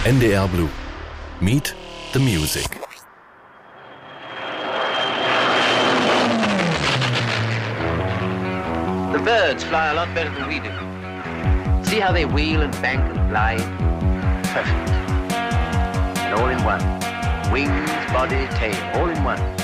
NDR Blue. Meet the Music. The birds fly a lot better than we do. See how they wheel and bank and glide? Perfect. And all in one. Wings, body, tail, all in one.